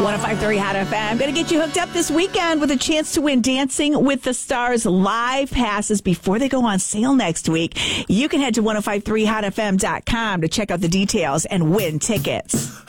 105.3 Hot FM. I'm going to get you hooked up this weekend with a chance to win Dancing with the Stars live passes before they go on sale next week. You can head to 1053hotfm.com to check out the details and win tickets.